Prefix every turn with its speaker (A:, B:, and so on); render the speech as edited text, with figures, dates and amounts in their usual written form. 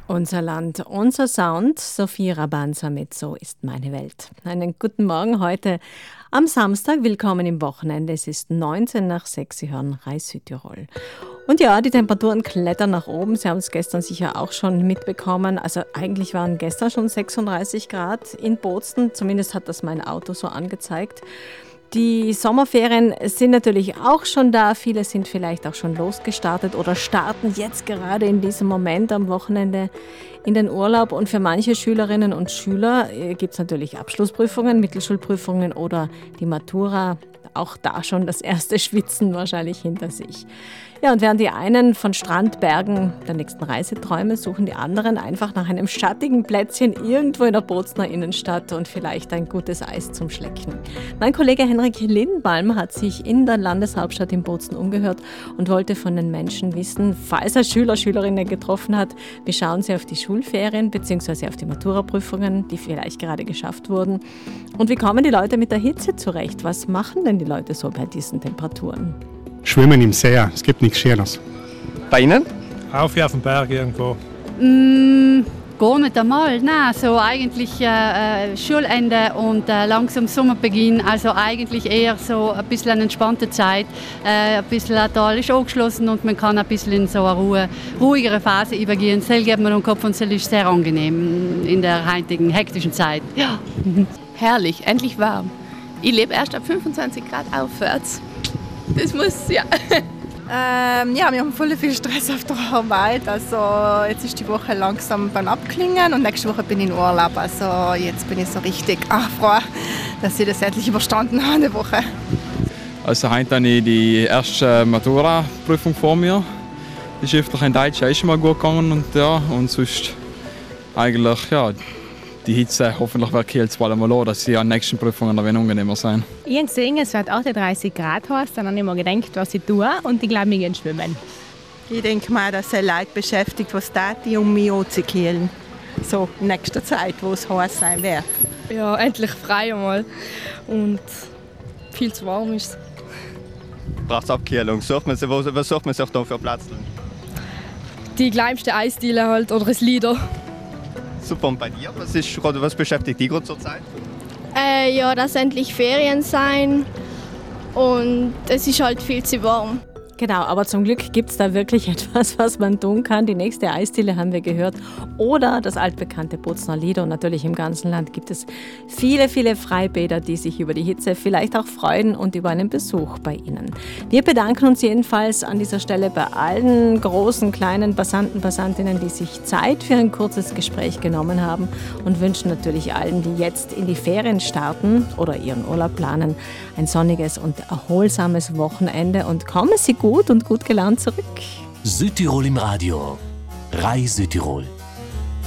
A: Unser Land, unser Sound. Sophie Rabanza mit So ist meine Welt. Einen guten Morgen heute am Samstag. Willkommen im Wochenende. Es ist 19 nach 6. Sie hören Reis Südtirol. Und ja, die Temperaturen klettern nach oben. Sie haben es gestern sicher auch schon mitbekommen. Also eigentlich waren gestern schon 36 Grad in Bozen. Zumindest hat das mein Auto so angezeigt. Die Sommerferien sind natürlich auch schon da. Viele sind vielleicht auch schon losgestartet oder starten jetzt gerade in diesem Moment am Wochenende in den Urlaub. Und für manche Schülerinnen und Schüler gibt es natürlich Abschlussprüfungen, Mittelschulprüfungen oder die Matura. Auch da schon das erste Schwitzen wahrscheinlich hinter sich. Ja, und während die einen von Strand, Bergen, der nächsten Reise träumen, suchen die anderen einfach nach einem schattigen Plätzchen irgendwo in der Bozener Innenstadt und vielleicht ein gutes Eis zum Schlecken. Mein Kollege Henrik Lindbalm hat sich in der Landeshauptstadt in Bozen umgehört und wollte von den Menschen wissen, falls er Schüler, Schülerinnen getroffen hat, wie schauen sie auf die Schulferien bzw. auf die Maturaprüfungen, die vielleicht gerade geschafft wurden. Und wie kommen die Leute mit der Hitze zurecht? Was machen denn die Leute so bei diesen Temperaturen?
B: Schwimmen im See, es gibt nichts Schöneres.
C: Bei Ihnen?
B: Auf dem Berg irgendwo.
D: Gar nicht einmal, nein. So eigentlich Schulende und langsam Sommerbeginn, also eigentlich eher so ein bisschen eine entspannte Zeit. Ein bisschen Tal ist angeschlossen und man kann ein bisschen in so eine ruhigere Phase übergehen. Das gibt man den Kopf und das ist sehr angenehm in der heutigen hektischen Zeit. Ja.
E: Herrlich, endlich warm. Ich lebe erst ab 25 Grad aufwärts. Das muss, ja.
F: Ja, wir haben voll viel Stress auf der Arbeit. Also jetzt ist die Woche langsam beim Abklingen und nächste Woche bin ich in Urlaub. Also jetzt bin ich so richtig froh, dass ich das endlich überstanden habe, eine Woche.
C: Also heute habe ich die erste Matura-Prüfung vor mir. Die schriftliche in Deutsch ist schon mal gut gegangen und sonst eigentlich, ja, die Hitze hoffentlich wird jetzt bald einmal an, dass die an den nächsten Prüfungen ein wenig unangenehmer sein.
G: Ich habe gesehen, es wird 38 Grad heiß, dann habe ich mir gedacht, was ich tue und ich glaube, wir gehen schwimmen.
F: Ich denke mal, dass es Leute beschäftigt, was die um mich anzukühlen. So in nächster Zeit, wo es heiß sein wird.
H: Ja, endlich frei einmal und viel zu warm ist es.
C: Braucht es Abkühlung? Was sucht man sich da für Platz?
H: Die kleinste Eisdiele halt oder das Lieder.
C: Super, und bei dir? Was beschäftigt dich gerade zur Zeit?
I: Ja, dass endlich Ferien sein und es ist halt viel zu warm.
A: Genau, aber zum Glück gibt es da wirklich etwas, was man tun kann. Die nächste Eisdiele haben wir gehört. Oder das altbekannte Bozener Lieder. Und natürlich im ganzen Land gibt es viele, viele Freibäder, die sich über die Hitze vielleicht auch freuen und über einen Besuch bei Ihnen. Wir bedanken uns jedenfalls an dieser Stelle bei allen großen, kleinen Passanten, Passantinnen, die sich Zeit für ein kurzes Gespräch genommen haben und wünschen natürlich allen, die jetzt in die Ferien starten oder ihren Urlaub planen, ein sonniges und erholsames Wochenende und kommen Sie gut und gut gelaunt zurück.
J: Südtirol im Radio. Reis Südtirol.